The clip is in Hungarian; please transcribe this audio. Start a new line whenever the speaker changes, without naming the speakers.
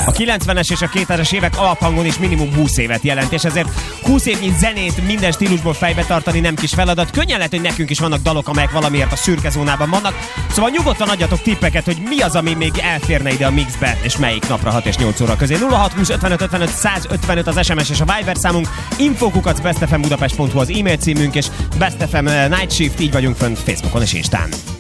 A 90-es és a 2000-es évek alaphangon is minimum 20 évet jelent, és ezért 20 évnyi zenét minden stílusból fejbe tartani nem kis feladat. Könnyen lehet, hogy nekünk is vannak dalok, amelyek valamiért a szürke zónában vannak. Szóval nyugodtan adjatok tippeket, hogy mi az, ami még elférne ide a mixbe, és melyik napra 6 és 8 óra közé. 0620 55 55 155 az SMS és a Viber számunk, info@bestfmbudapest.hu az e-mail címünk, és Best FM Night Shift, így vagyunk fönn Facebookon és Instán.